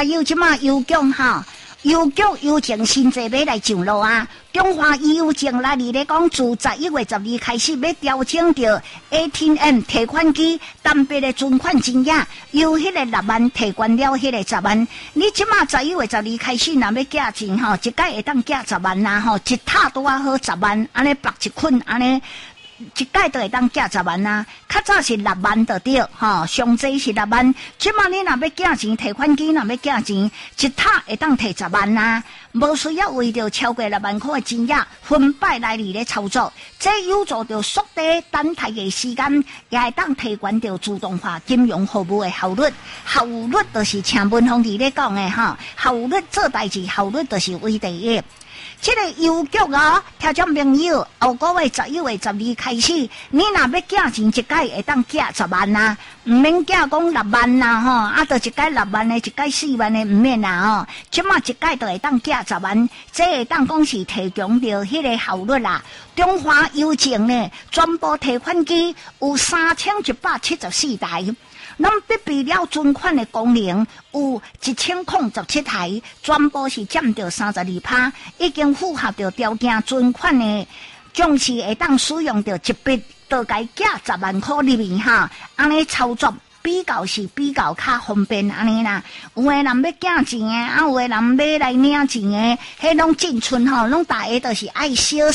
还有即马邮局哈，邮局邮政新制要来上路啊！中华邮政来咧讲，自11月12开始要调整到 ATM 提款机单笔的存款金额，由迄个6万提关了迄个10万。你即马11月12开始，若要寄钱吼，一届会当寄10万啦吼，一塔拄啊好10万，安尼绑一捆安尼。一届都会当寄10万啊，较早是6万就对，吼，上济是6万。即马你若要寄钱，提款机若要寄钱，一塔会当提10万啊，无需要为着超过6万块的金额分摆来咧操作，这有助着缩短等待的时间，也会当提悬着自动化金融服务的效率。效率就是请文峰伫咧讲的哈，效率做代志，效率就是为第一。这个邮局啊，听众朋友，后个月11月12开始，你若要寄钱，一届会当寄10万啊，唔免寄讲6万啦吼，啊，就一届6万的，一届4万的唔免啦吼。即马一届就会当寄10万，这会当讲是提供着迄个效率啦。中华邮政呢，全部提款机有3174台。咱必备了存款的功能有1017台，全部是占到32%，已经符合着条件存款的，总是会当使用着一笔都该寄10万块入面哈，安尼操作。比较较方便安尼啦，有诶人要寄钱诶，啊有诶人要来领钱诶，迄拢进村吼，拢大家都是爱小